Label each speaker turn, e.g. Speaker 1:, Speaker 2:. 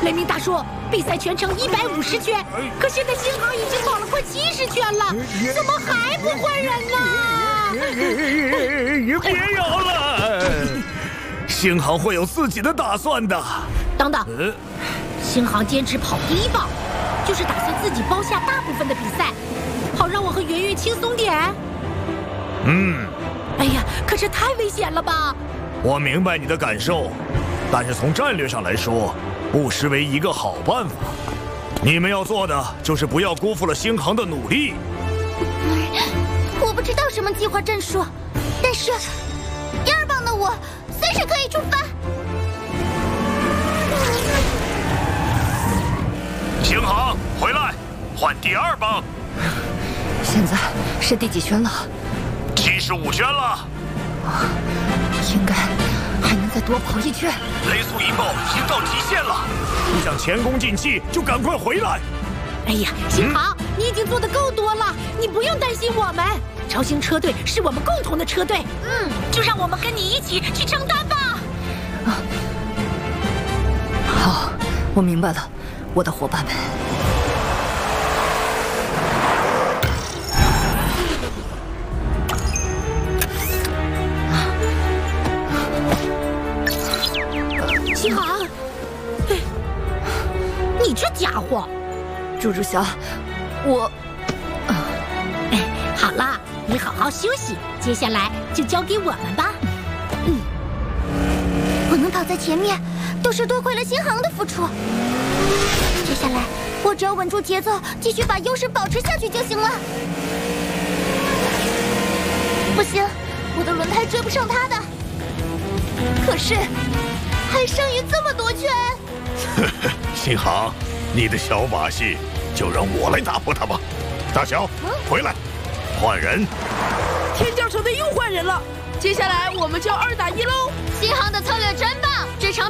Speaker 1: 雷鸣大叔，比赛全程150圈，可现在星航已经跑了快70圈了，怎么还不换人呢？
Speaker 2: 别摇了，星航会有自己的打算的。
Speaker 1: 等等，星航坚持跑第一棒，就是打算自己包下大部分的比赛，好让我和圆圆轻松点。哎呀，可是太危险了吧！
Speaker 2: 我明白你的感受，但是从战略上来说，不失为一个好办法。你们要做的就是不要辜负了星航的努力。
Speaker 3: 我不知道什么计划战术，但是第2棒的我随时可以出发。
Speaker 2: 星航，回来，换第2棒。
Speaker 4: 现在是第几圈了
Speaker 2: ？75圈了。
Speaker 4: 应该还能再多跑1圈。
Speaker 2: 雷速引爆已经到极限了，不想前功尽弃就赶快回来。
Speaker 1: 哎呀，星航，你已经做得够多了，你不用担心我们。超星车队是我们共同的车队，就让我们跟你一起去承担吧。
Speaker 4: 好，我明白了，我的伙伴们。
Speaker 1: 星航，你这家伙！
Speaker 4: 猪猪侠，我……
Speaker 1: 好了，你好好休息，接下来就交给我们吧。
Speaker 3: 我能跑在前面，都是多亏了星航的付出。接下来，我只要稳住节奏，继续把优势保持下去就行了。不行，我的轮胎追不上他的。可是，还剩余这么多圈。
Speaker 2: 星航，你的小把戏就让我来打破它吧。大小，回来，换人。
Speaker 5: 天骄车队又换人了，接下来我们就2打1喽。
Speaker 3: 星航的策略真棒，这场